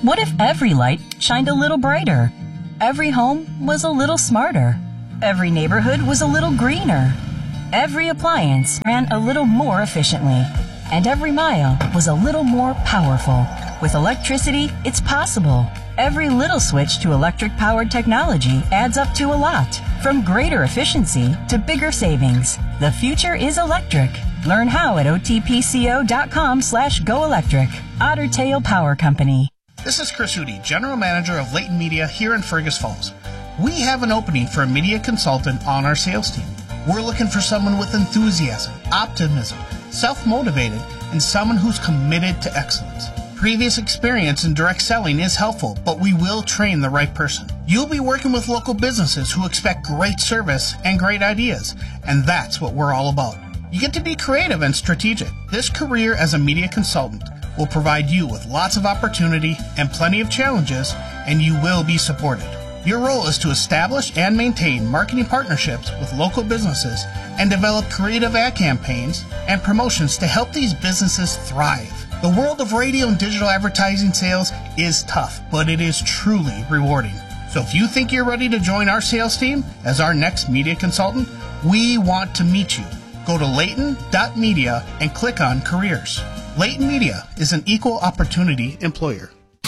What if every light shined a little brighter? Every home was a little smarter. Every neighborhood was a little greener. Every appliance ran a little more efficiently. And every mile was a little more powerful. With electricity, it's possible. Every little switch to electric-powered technology adds up to a lot. From greater efficiency to bigger savings. The future is electric. Learn how at otpco.com/goelectric. Otter Tail Power Company. This is Chris Udi, General Manager of Leighton Media here in Fergus Falls. We have an opening for a media consultant on our sales team. We're looking for someone with enthusiasm, optimism, self-motivated, and someone who's committed to excellence. Previous experience in direct selling is helpful, but we will train the right person. You'll be working with local businesses who expect great service and great ideas, and that's what we're all about. You get to be creative and strategic. This career as a media consultant will provide you with lots of opportunity and plenty of challenges, and you will be supported. Your role is to establish and maintain marketing partnerships with local businesses and develop creative ad campaigns and promotions to help these businesses thrive. The world of radio and digital advertising sales is tough, but it is truly rewarding. So if you think you're ready to join our sales team as our next media consultant, we want to meet you. Go to layton.media and click on careers. Leighton Media is an equal opportunity employer.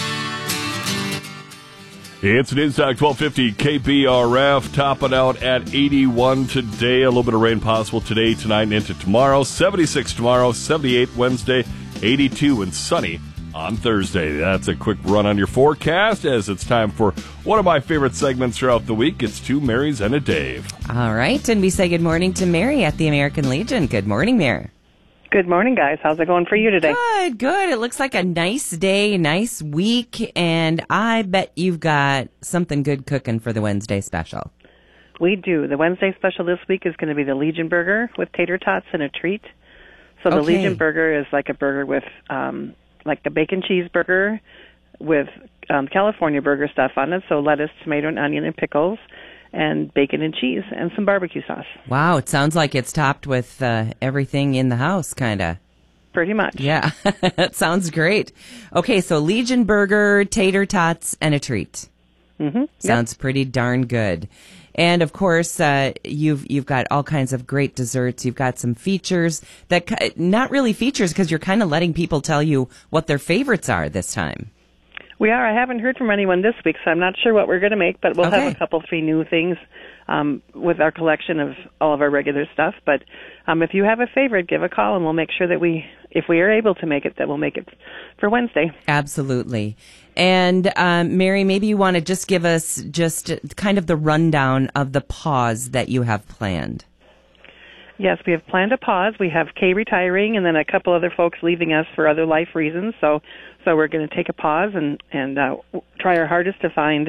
It's Newstalk 1250 KBRF, topping out at 81 today. A little bit of rain possible today, tonight, and into tomorrow. 76 tomorrow, 78 Wednesday, 82 and sunny on Thursday. That's a quick run on your forecast as it's time for one of my favorite segments throughout the week. It's Two Marys and a Dave. All right, and we say good morning to Mary at the American Legion. Good morning, Mary. Good morning, guys. How's it going for you today? Good, good. It looks like a nice day, nice week, and I bet you've got something good cooking for the Wednesday special. We do. The Wednesday special this week is going to be the Legion Burger with tater tots and a treat. So the Legion Burger is like a burger with, like a bacon cheeseburger with California burger stuff on it. So lettuce, tomato, and onion and pickles, and bacon and cheese, and some barbecue sauce. Wow, it sounds like it's topped with everything in the house, kind of. Pretty much. Yeah, that sounds great. Okay, so Legion Burger, tater tots, and a treat. Mm-hmm. Sounds pretty darn good. And of course, you've got all kinds of great desserts. You've got some features that not really features because you're kind of letting people tell you what their favorites are this time. We are. I haven't heard from anyone this week, so I'm not sure what we're going to make, but we'll have a couple free new things with our collection of all of our regular stuff. But if you have a favorite, give a call, and we'll make sure that if we are able to make it, that we'll make it for Wednesday. Absolutely. And Mary, maybe you want to just give us just kind of the rundown of the pause that you have planned. Yes, we have planned a pause. We have Kay retiring and then a couple other folks leaving us for other life reasons. So we're going to take a pause and try our hardest to find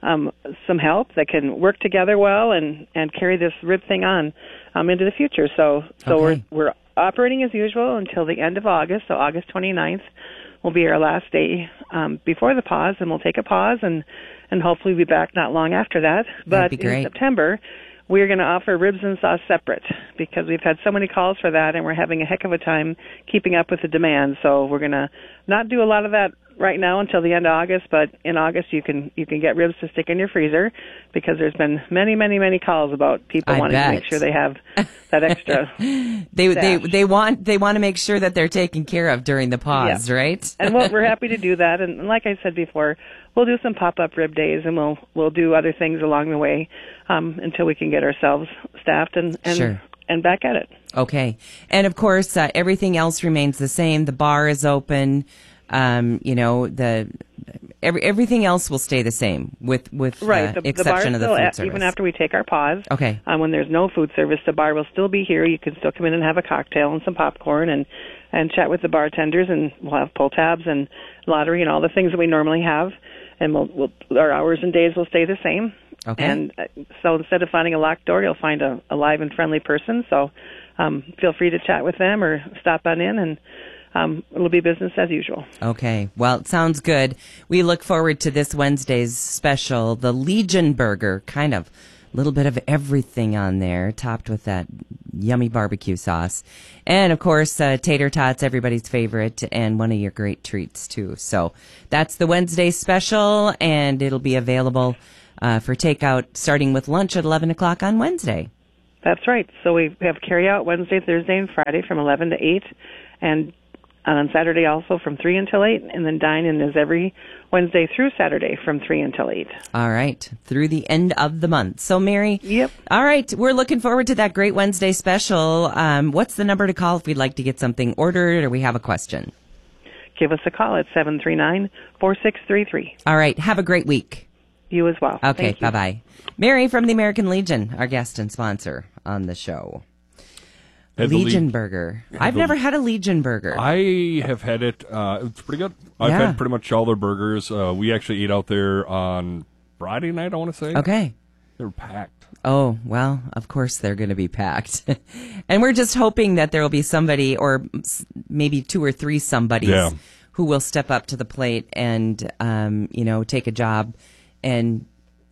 some help that can work together well and carry this rib thing on into the future. So we're operating as usual until the end of August. So August 29th will be our last day before the pause, and we'll take a pause and hopefully be back not long after that. But in September, we're going to offer ribs and sauce separate because we've had so many calls for that, and we're having a heck of a time keeping up with the demand. So we're going to not do a lot of that right now until the end of August, but in August you can get ribs to stick in your freezer because there's been many calls about people wanting to make sure they have that extra. they want to make sure that they're taken care of during the pause, right? And we're happy to do that. And like I said before, we'll do some pop-up rib days, and we'll do other things along the way until we can get ourselves staffed and back at it. Okay. And of course, everything else remains the same. The bar is open. Everything else will stay the same with the exception of the food service. Even after we take our pause, okay. When there's no food service, the bar will still be here. You can still come in and have a cocktail and some popcorn and chat with the bartenders, and we'll have pull tabs and lottery and all the things that we normally have. And our hours and days will stay the same. Okay. And so instead of finding a locked door, you'll find a live and friendly person. So feel free to chat with them or stop on in, and it'll be business as usual. Okay. Well, it sounds good. We look forward to this Wednesday's special, the Legion Burger, kind of little bit of everything on there, topped with that yummy barbecue sauce. And, of course, tater tots, everybody's favorite, and one of your great treats, too. So that's the Wednesday special, and it'll be available for takeout starting with lunch at 11 o'clock on Wednesday. That's right. So we have carry-out Wednesday, Thursday, and Friday from 11 to 8, and on Saturday also from 3 until 8, and then dine-in is every Wednesday through Saturday from 3 until 8. All right, through the end of the month. So, Mary, Yep. All right, we're looking forward to that great Wednesday special. What's the number to call if we'd like to get something ordered or we have a question? Give us a call at 739-4633. All right, have a great week. You as well. Okay, Thank you. bye-bye. Mary from the American Legion, our guest and sponsor on the show. Had the Legion Burger. I've never had a Legion Burger. I have had it. It's pretty good. I've Yeah. had pretty much all their burgers. We actually ate out there on Friday night, I want to say. Okay. They were packed. Oh, well, of course they're going to be packed. And we're just hoping that there will be somebody, or maybe 2 or 3 somebodies, Yeah. who will step up to the plate and, take a job and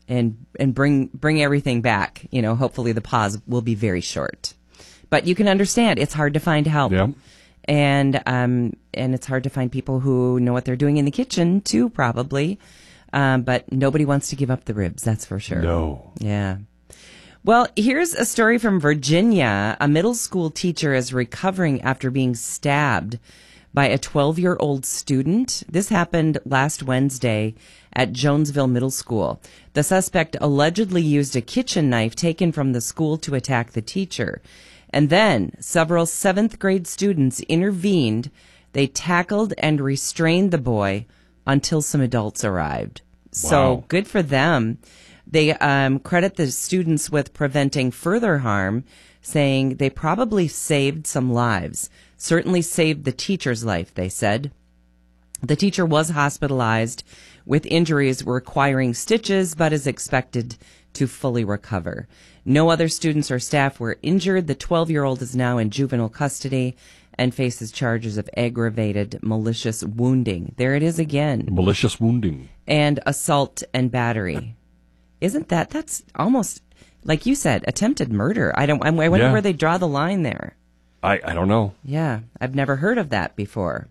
bring everything back. Hopefully the pause will be very short. But you can understand it's hard to find help. Yeah. And it's hard to find people who know what they're doing in the kitchen too, probably. But nobody wants to give up the ribs, that's for sure. No. Yeah. Well, here's a story from Virginia. A middle school teacher is recovering after being stabbed by a 12-year-old student. This happened last Wednesday at Jonesville Middle School. The suspect allegedly used a kitchen knife taken from the school to attack the teacher. And then several 7th grade students intervened. They tackled and restrained the boy until some adults arrived. So Wow. good for them. They credit the students with preventing further harm, saying they probably saved some lives. Certainly saved the teacher's life, they said. The teacher was hospitalized with injuries requiring stitches, but is expected to fully recover. No other students or staff were injured. The 12-year-old is now in juvenile custody and faces charges of aggravated malicious wounding. There it is again. Malicious wounding. And assault and battery. That's almost, like you said, attempted murder. I wonder Yeah. where they draw the line there. I don't know. Yeah, I've never heard of that before.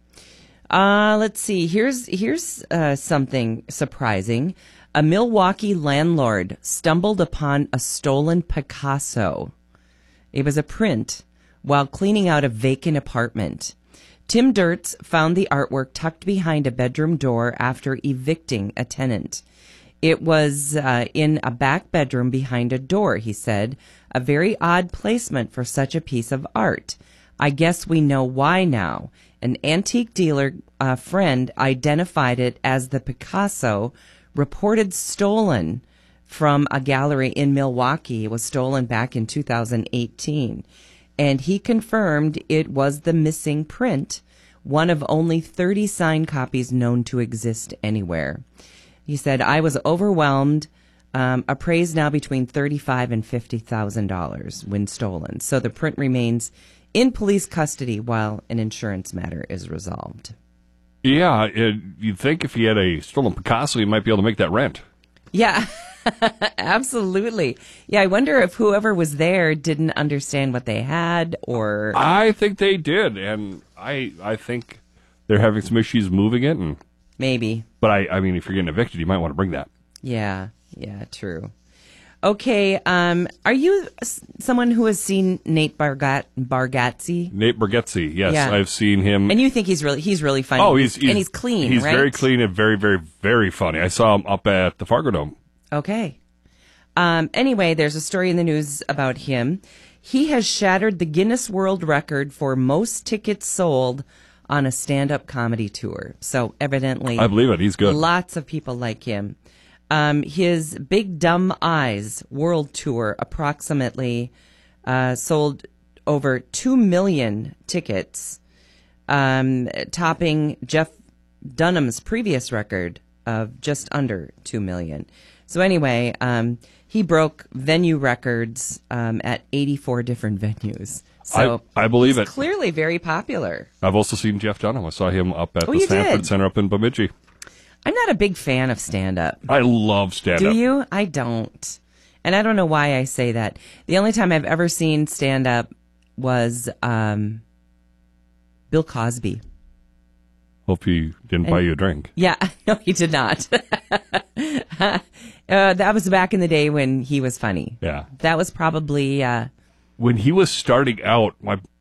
Let's see. Here's something surprising. A Milwaukee landlord stumbled upon a stolen Picasso. It was a print while cleaning out a vacant apartment. Tim Dirtz found the artwork tucked behind a bedroom door after evicting a tenant. It was in a back bedroom behind a door, he said. A very odd placement for such a piece of art. I guess we know why now. An antique dealer friend identified it as the Picasso reported stolen from a gallery in Milwaukee. It was stolen back in 2018. And he confirmed it was the missing print, one of only 30 signed copies known to exist anywhere. He said, I was overwhelmed, appraised now between $35,000 and $50,000 when stolen. So the print remains in police custody while an insurance matter is resolved. Yeah, you'd think if he had a stolen Picasso, he might be able to make that rent. Yeah, absolutely. Yeah, I wonder if whoever was there didn't understand what they had, or... I think they did, and I think they're having some issues moving it. Maybe. But I mean, if you're getting evicted, you might want to bring that. Yeah, true. Okay, are you someone who has seen Nate Bargatze? Nate Bargatze, yes, Yeah. I've seen him. And you think he's really funny? Oh, he's and he's clean, He's right? very clean and very, very, very funny. I saw him up at the Fargo Dome. Okay. Anyway, there's a story in the news about him. He has shattered the Guinness World Record for most tickets sold on a stand-up comedy tour. So evidently, I believe it. He's good. Lots of people like him. His Big Dumb Eyes World Tour approximately sold over 2 million tickets, topping Jeff Dunham's previous record of just under 2 million. So anyway, he broke venue records at 84 different venues. So I believe it. Clearly very popular. I've also seen Jeff Dunham. I saw him up at the you Sanford did? Center up in Bemidji. I'm not a big fan of stand-up. I love stand-up. Do you? I don't. And I don't know why I say that. The only time I've ever seen stand up was Bill Cosby. Hope he didn't buy you a drink. Yeah, no, he did not. That was back in the day when he was funny. Yeah. That was probably... when he was starting out,